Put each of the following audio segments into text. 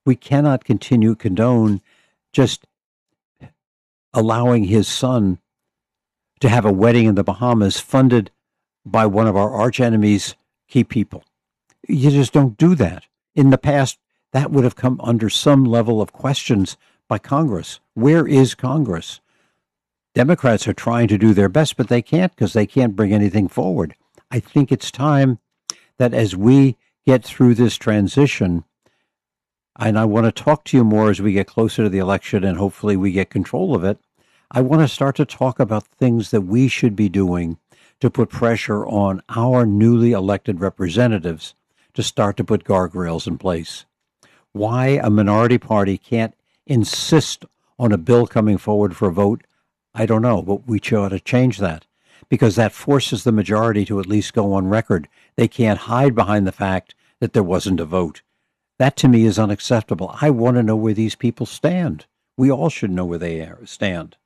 We cannot condone just allowing his son to have a wedding in the Bahamas funded by one of our arch enemies' key people. You just don't do that. In the past, that would have come under some level of questions by Congress. Where is Congress? Democrats are trying to do their best, but they can't because they can't bring anything forward. I think it's time that as we get through this transition, and I want to talk to you more as we get closer to the election and hopefully we get control of it, I want to start to talk about things that we should be doing to put pressure on our newly elected representatives to start to put guardrails in place. Why a minority party can't insist on a bill coming forward for a vote, I don't know, but we ought to change that because that forces the majority to at least go on record. They can't hide behind the fact that there wasn't a vote. That to me is unacceptable. I want to know where these people stand. We all should know where they stand.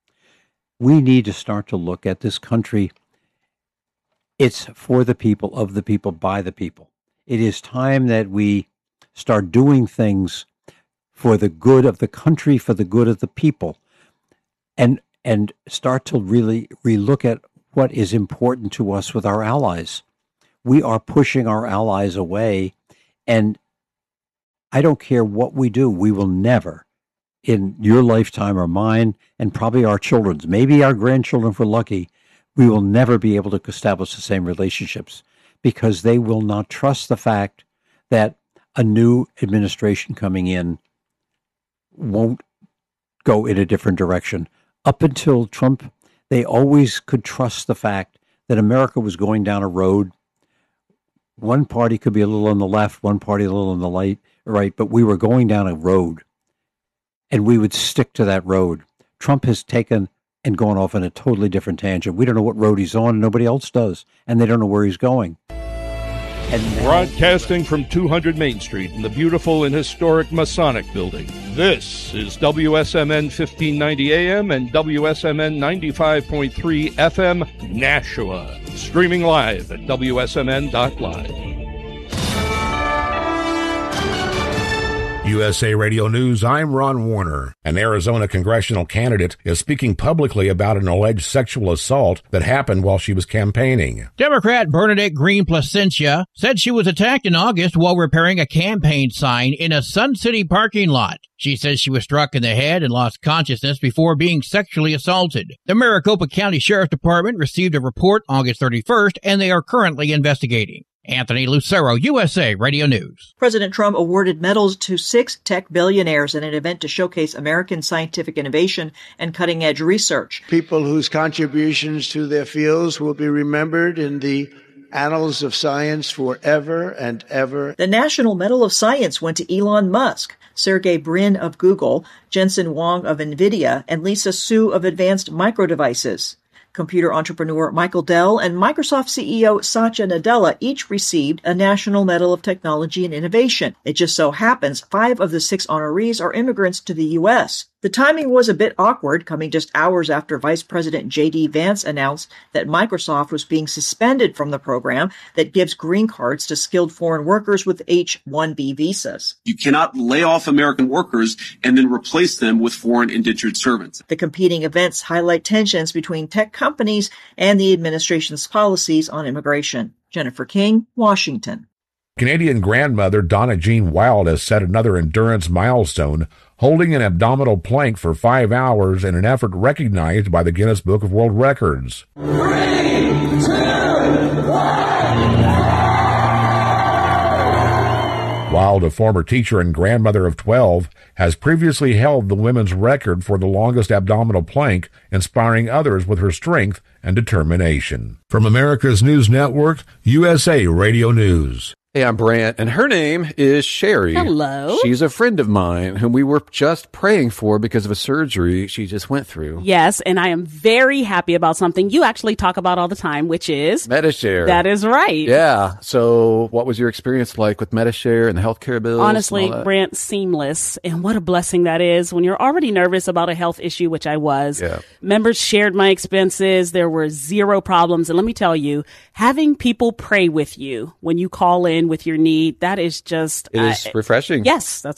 We need to start to look at this country. It's for the people, of the people, by the people. It is time that we start doing things for the good of the country, for the good of the people, and start to really relook at what is important to us with our allies. We are pushing our allies away, and I don't care what we do, we will never, in your lifetime or mine, and probably our children's, maybe our grandchildren if we're lucky, we will never be able to establish the same relationships because they will not trust the fact that a new administration coming in won't go in a different direction. Up until Trump, they always could trust the fact that America was going down a road. One party could be a little on the left, one party a little on the right, but we were going down a road, and we would stick to that road. Trump has taken and gone off on a totally different tangent. We don't know what road he's on, and nobody else does, and they don't know where he's going. Broadcasting from 200 Main Street in the beautiful and historic Masonic Building, this is WSMN 1590 AM and WSMN 95.3 FM Nashua. Streaming live at WSMN.live. USA Radio News, I'm Ron Warner. An Arizona congressional candidate is speaking publicly about an alleged sexual assault that happened while she was campaigning. Democrat Bernadette Green Placencia said she was attacked in August while repairing a campaign sign in a Sun City parking lot. She says she was struck in the head and lost consciousness before being sexually assaulted. The Maricopa County Sheriff's Department received a report August 31st, and they are currently investigating. Anthony Lucero, USA Radio News. President Trump awarded medals to 6 tech billionaires in an event to showcase American scientific innovation and cutting-edge research. People whose contributions to their fields will be remembered in the annals of science forever and ever. The National Medal of Science went to Elon Musk, Sergey Brin of Google, Jensen Huang of NVIDIA, and Lisa Su of Advanced Micro Devices. Computer entrepreneur Michael Dell and Microsoft CEO Satya Nadella each received a National Medal of Technology and Innovation. It just so happens 5 of the 6 honorees are immigrants to the U.S. The timing was a bit awkward, coming just hours after Vice President J.D. Vance announced that Microsoft was being suspended from the program that gives green cards to skilled foreign workers with H-1B visas. You cannot lay off American workers and then replace them with foreign indentured servants. The competing events highlight tensions between tech companies and the administration's policies on immigration. Jennifer King, Washington. Canadian grandmother Donna Jean Wild has set another endurance milestone, holding an abdominal plank for 5 hours in an effort recognized by the Guinness Book of World Records. 3, 2, 1. Wild, a former teacher and grandmother of 12, has previously held the women's record for the longest abdominal plank, inspiring others with her strength and determination. From America's News Network, USA Radio News. Hey, I'm Brant, and her name is Sherry. Hello. She's a friend of mine whom we were just praying for because of a surgery she just went through. Yes, and I am very happy about something you actually talk about all the time, which is Medi-Share. That is right. Yeah. So what was your experience like with Medi-Share and the healthcare bills? Honestly, Brant, seamless. And what a blessing that is when you're already nervous about a health issue, which I was. Yeah. Members shared my expenses. There were 0 problems. And let me tell you, having people pray with you when you call in with your need, that is just refreshing. Yes, that's